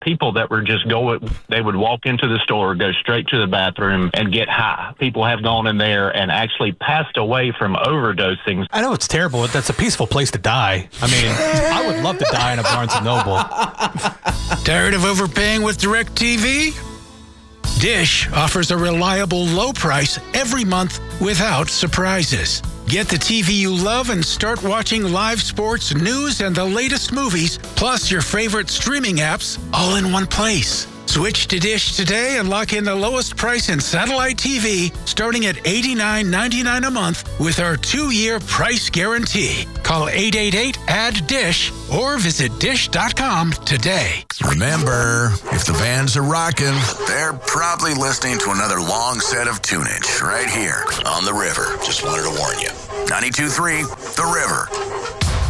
people that were just they would walk into the store, go straight to the bathroom, and get high. People have gone in there and actually passed away from overdosing. I know it's terrible. That's a peaceful place to die. I mean, I would love to die in a Barnes & Noble. Tired of overpaying with DirecTV? Dish offers a reliable low price every month without surprises. Get the TV you love and start watching live sports, news, and the latest movies, plus your favorite streaming apps, all in one place. Switch to Dish today and lock in the lowest price in satellite TV, starting at $89.99 a month with our 2-year price guarantee. Call 888-ADD-DISH or visit dish.com today. Remember, if the vans are rocking, they're probably listening to another long set of tunage right here on The River. Just wanted to warn you. 92.3, The River.